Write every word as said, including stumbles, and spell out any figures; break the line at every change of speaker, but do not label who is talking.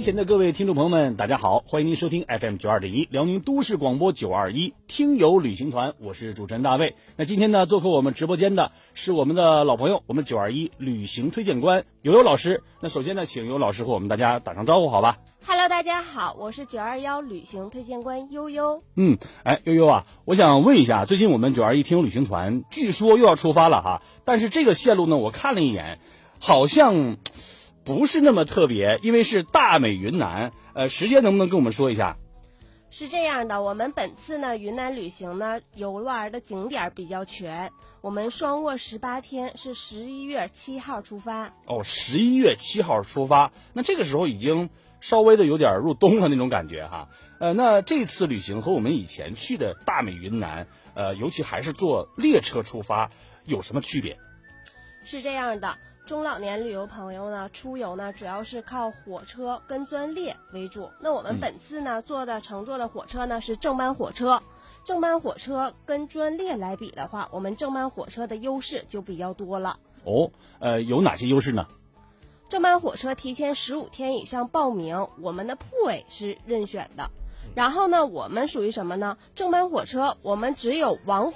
前的各位听众朋友们，大家好，欢迎您收听 F M 九二点一辽宁都市广播九二一听友旅行团，我是主持人大卫。那今天呢，做客我们直播间的是我们的老朋友，我们九二一旅行推荐官悠悠老师。那首先呢，请悠悠老师和我们大家打声招呼，好吧？
Hello， 大家好，我是九二一旅行推荐官悠悠。
嗯，哎，悠悠啊，我想问一下，最近我们九二一听友旅行团据说又要出发了哈，但是这个线路呢，我看了一眼，好像不是那么特别，因为是大美云南。呃，时间能不能跟我们说一下？
是这样的，我们本次呢云南旅行呢游玩的景点比较全，我们双卧十八天，是十一月七号出发。
哦，十一月七号出发，那这个时候已经稍微的有点入冬了那种感觉哈。呃，那这次旅行和我们以前去的大美云南，呃，尤其还是坐列车出发，有什么区别？
是这样的。中老年旅游朋友呢，出游呢主要是靠火车跟专列为主。那我们本次呢、嗯、坐的乘坐的火车呢是正班火车。正班火车跟专列来比的话，我们正班火车的优势就比较多了。
哦，呃，有哪些优势呢？
正班火车提前十五天以上报名，我们的铺位是任选的。然后呢，我们属于什么呢？正班火车我们只有往